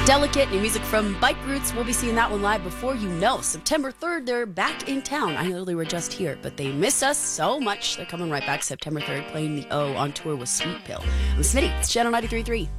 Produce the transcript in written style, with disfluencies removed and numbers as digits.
Delicate, new music from Bike Roots. We'll be seeing that one live before you know. September 3rd, they're back in town. I know they were just here, but they missed us so much. They're coming right back September 3rd, playing the O on tour with Sweet Pill. I'm Smitty. It's Channel 93.3.